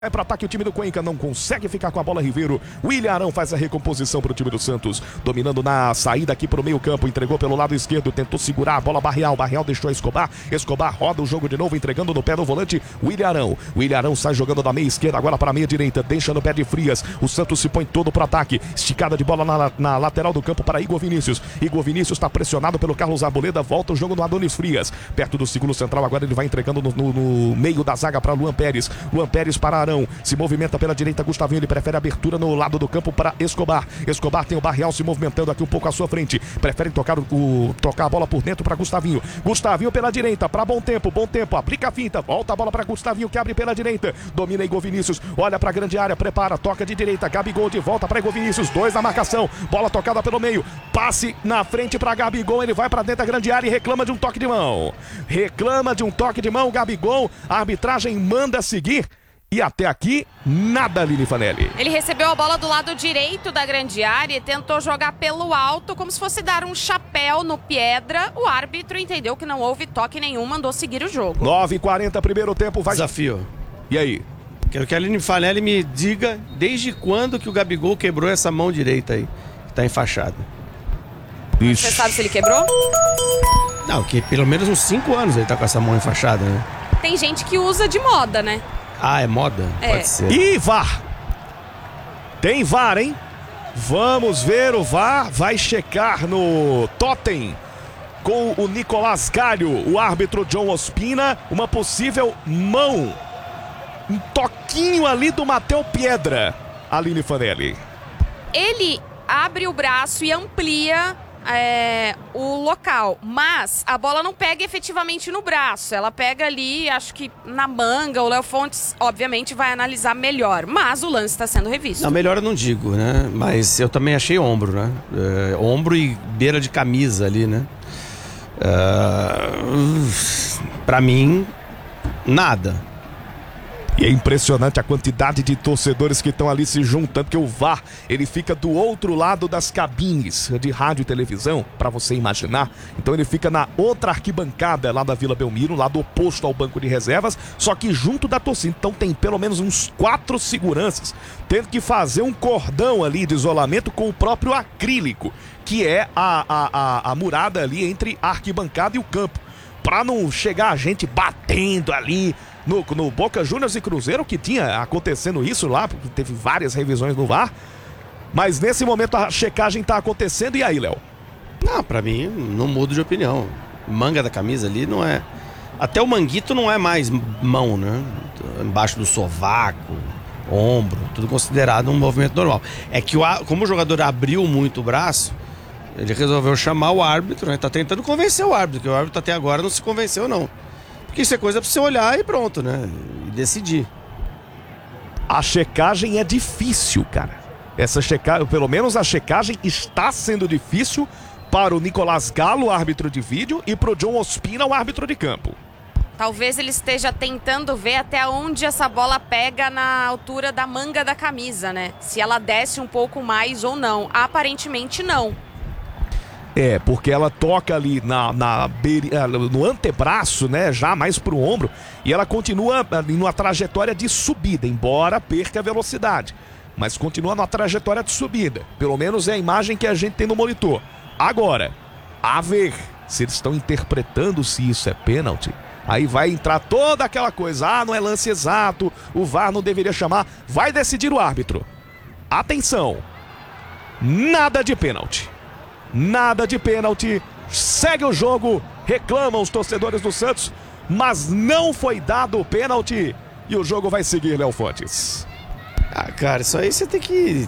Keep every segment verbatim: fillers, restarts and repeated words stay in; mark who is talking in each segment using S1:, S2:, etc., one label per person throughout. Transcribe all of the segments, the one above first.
S1: É para ataque o time do Cuenca, não consegue ficar com a bola. Ribeiro, William Arão faz a recomposição para o time do Santos, dominando na saída aqui para o meio campo, entregou pelo lado esquerdo, tentou segurar a bola Barreal, Barreal deixou a Escobar, Escobar roda o jogo de novo, entregando no pé do volante William Arão, William Arão sai jogando da meia esquerda agora para a meia direita, deixa no pé de Frias, o Santos se põe todo para ataque, esticada de bola na, na lateral do campo para Igor Vinícius, Igor Vinícius está pressionado pelo Carlos Arboleda, volta o jogo no Adonis Frias, perto do segundo central, agora ele vai entregando no, no, no meio da zaga para Luan Pérez, Luan Pérez para Arão, se movimenta pela direita, Gustavinho, ele prefere abertura no lado do campo para Escobar. Escobar tem o Barreal se movimentando aqui um pouco à sua frente. Prefere tocar, o, o, tocar a bola por dentro para Gustavinho. Gustavinho pela direita, para Bom Tempo. Bom Tempo, aplica a finta. Volta a bola para Gustavinho, que abre pela direita. Domina Igor Vinícius. Olha para a grande área, prepara, toca de direita. Gabigol de volta para Igor Vinícius. Dois na marcação. Bola tocada pelo meio. Passe na frente para Gabigol. Ele vai para dentro da grande área e reclama de um toque de mão. Reclama de um toque de mão. Gabigol, a arbitragem manda seguir. E até aqui, nada, Aline Fanelli.
S2: Ele recebeu a bola do lado direito da grande área e tentou jogar pelo alto, como se fosse dar um chapéu no Piedra. O árbitro entendeu que não houve toque nenhum, mandou seguir o jogo.
S1: nove e quarenta, primeiro tempo. Vai...
S3: Desafio.
S1: E aí?
S3: Quero que a Aline Fanelli me diga desde quando que o Gabigol quebrou essa mão direita aí, que tá enfaixada.
S2: Ixi. Você sabe se ele quebrou?
S3: Não, que pelo menos uns cinco anos ele tá com essa mão enfaixada, né?
S2: Tem gente que usa de moda, né?
S3: Ah, é moda?
S2: É.
S3: Pode ser.
S1: E V A R. Tem V A R, hein? Vamos ver o V A R. Vai checar no totem com o Nicolás Galho, o árbitro John Ospina. Uma possível mão. Um toquinho ali do Matheus Piedra. Aline Fanelli.
S2: Ele abre o braço e amplia É, o local, mas a bola não pega efetivamente no braço, ela pega ali, acho que na manga. O Léo Fontes obviamente vai analisar melhor, mas o lance está sendo revisto.
S3: Não, melhor eu não digo, né? Mas eu também achei ombro, né? É, ombro e beira de camisa ali, né? Uh, pra mim, nada.
S1: E é impressionante a quantidade de torcedores que estão ali se juntando, porque o V A R, ele fica do outro lado das cabines de rádio e televisão, para você imaginar. Então ele fica na outra arquibancada lá da Vila Belmiro, lado oposto ao banco de reservas, só que junto da torcida. Então tem pelo menos uns quatro seguranças tendo que fazer um cordão ali de isolamento com o próprio acrílico, que é a, a, a, a murada ali entre a arquibancada e o campo, para não chegar a gente batendo ali. No, no Boca Juniors e Cruzeiro, que tinha acontecendo isso lá, porque teve várias revisões no V A R. Mas nesse momento a checagem tá acontecendo. E aí, Léo?
S3: Não, pra mim, não mudo de opinião. Manga da camisa ali não é... Até o manguito não é mais mão, né? Embaixo do sovaco, ombro, tudo considerado um movimento normal. É que o, como o jogador abriu muito o braço, ele resolveu chamar o árbitro, né? Tá tentando convencer o árbitro, que o árbitro até agora não se convenceu, não. Porque isso é coisa pra você olhar e pronto, né? E decidir.
S1: A checagem é difícil, cara. Essa checagem, pelo menos a checagem está sendo difícil para o Nicolás Galo, árbitro de vídeo, e para o John Ospina, o árbitro de campo.
S2: Talvez ele esteja tentando ver até onde essa bola pega na altura da manga da camisa, né? Se ela desce um pouco mais ou não. Aparentemente não.
S1: É, porque ela toca ali na, na, no antebraço, né, já mais pro ombro, e ela continua ali numa trajetória de subida, embora perca a velocidade, mas continua numa trajetória de subida. Pelo menos é a imagem que a gente tem no monitor. Agora, a ver se eles estão interpretando se isso é pênalti. Aí vai entrar toda aquela coisa, ah, não é lance exato, o V A R não deveria chamar. Vai decidir o árbitro. Atenção, nada de pênalti. Nada de pênalti, segue o jogo, reclamam os torcedores do Santos, mas não foi dado o pênalti e o jogo vai seguir, Léo Fontes.
S3: Ah, cara, isso aí você tem que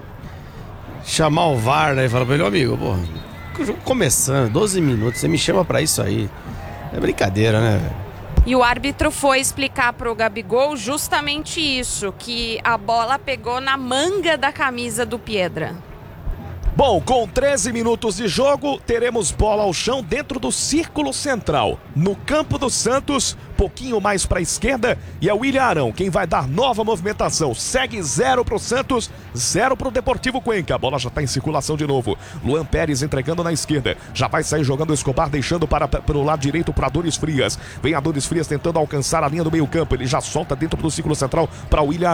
S3: chamar o V A R, né, e falar pra ele, amigo, pô, o jogo começando, doze minutos, você me chama pra isso aí, é brincadeira, né, velho?
S2: E o árbitro foi explicar pro Gabigol justamente isso, que a bola pegou na manga da camisa do Piedra.
S1: Bom, com treze minutos de jogo, teremos bola ao chão dentro do círculo central. No campo do Santos, pouquinho mais para a esquerda, e é o William Arão quem vai dar nova movimentação. Segue zero para o Santos, zero para o Deportivo Cuenca. A bola já está em circulação de novo. Luan Pérez entregando na esquerda. Já vai sair jogando o Escobar, deixando para, para o lado direito para Dores Frias. Vem a Dores Frias tentando alcançar a linha do meio campo. Ele já solta dentro do círculo central para o William